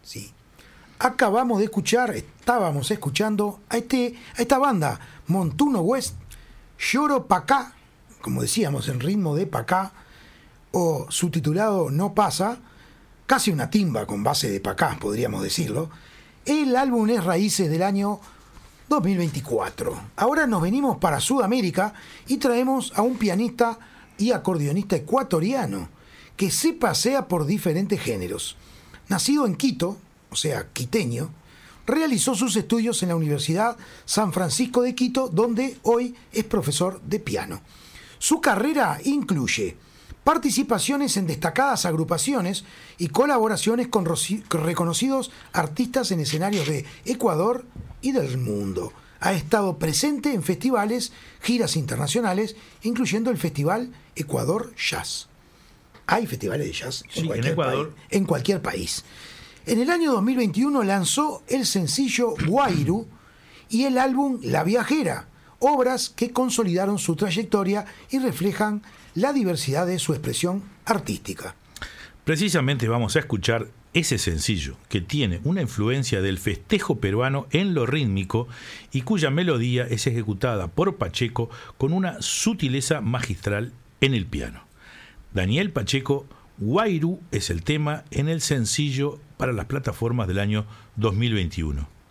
Sí. Estábamos escuchando a esta banda, Montuno West, Lloro Pacá, como decíamos, en ritmo de Pacá, o subtitulado No Pasa, casi una timba con base de Pacá, podríamos decirlo. El álbum es Raíces del año 2024. Ahora nos venimos para Sudamérica y traemos a un pianista y acordeonista ecuatoriano que se pasea por diferentes géneros. Nacido en Quito, o sea, quiteño, realizó sus estudios en la Universidad San Francisco de Quito, donde hoy es profesor de piano. Su carrera incluye participaciones en destacadas agrupaciones y colaboraciones con reconocidos artistas en escenarios de Ecuador y del mundo. Ha estado presente en festivales, giras internacionales, incluyendo el Festival Ecuador Jazz. Hay festivales de jazz en cualquier país. En el año 2021 lanzó el sencillo Guairu y el álbum La Viajera, obras que consolidaron su trayectoria y reflejan la diversidad de su expresión artística. Precisamente vamos a escuchar ese sencillo que tiene una influencia del festejo peruano en lo rítmico y cuya melodía es ejecutada por Pacheco con una sutileza magistral en el piano. Daniel Pacheco, Guairu es el tema en el sencillo para las plataformas del año 2021.